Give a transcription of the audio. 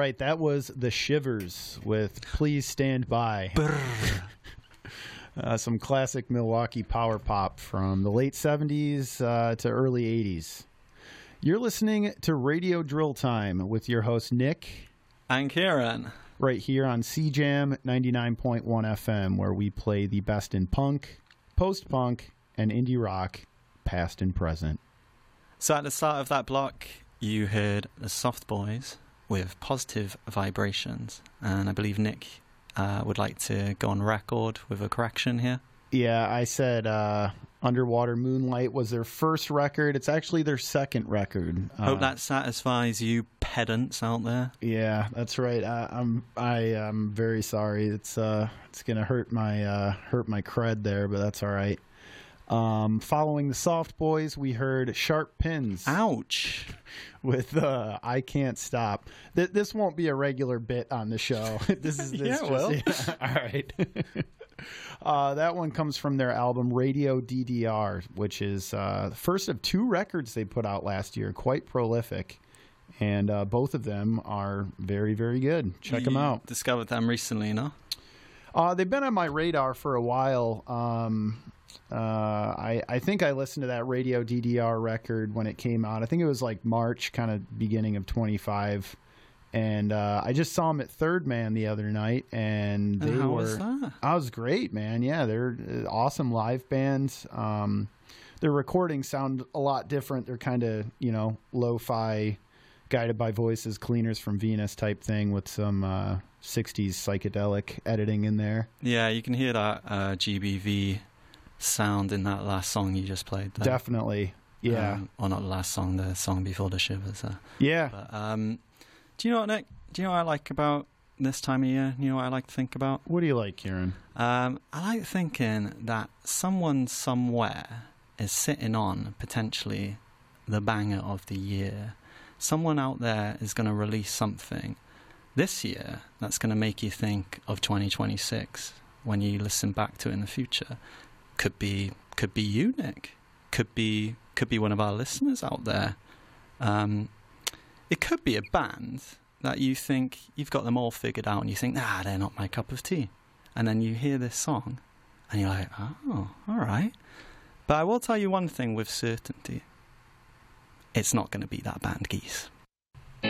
right. That was The Shivers with Please Stand By. Some classic Milwaukee power pop from the late 70s to early 80s. You're listening to Radio Drill Time with your host, Nick. And Kieran. Right here on CJAM 99.1 FM, where we play the best in punk, post-punk, and indie rock, past and present. So at the start of that block, you heard the Soft Boys with Positive Vibrations. And I believe Nick would like to go on record with a correction here. Yeah, I said Underwater Moonlight was their first record. It's actually their second record. Hope that satisfies you pedants out there. Yeah, that's right. I'm very sorry. It's gonna hurt my cred there, but that's all right. Following the Soft Boys, we heard Sharp Pins. Ouch! With I Can't Stop. This won't be a regular bit on the show. All right. That one comes from their album Radio DDR, which is the first of two records they put out last year. Quite prolific. And both of them are very, very good. Check them out. Discovered them recently, no? They've been on my radar for a while. I think I listened to that Radio DDR record when it came out. I think it was like March, kind of beginning of 25. And I just saw them at Third Man the other night, and they how were. Was that? I was great, man. Yeah, they're awesome live bands. Their recordings sound a lot different. They're kind of lo-fi, guided by voices, Cleaners from Venus type thing with some 60s psychedelic editing in there. Yeah, you can hear that GBV sound in that last song you just played there. Definitely, yeah. Or not the last song, the song before the Shivers. Yeah. But, do you know what, Nick? Do you know what I like about this time of year? You know what I like to think about? What do you like, Kieran? I like thinking that someone somewhere is sitting on potentially the banger of the year. Someone out there is going to release something this year that's going to make you think of 2026 when you listen back to it in the future. Could be you, Nick. Could be one of our listeners out there. It could be a band that you think you've got them all figured out and you think, they're not my cup of tea. And then you hear this song and you're like, oh, all right. But I will tell you one thing with certainty. It's not going to be that band, Geese.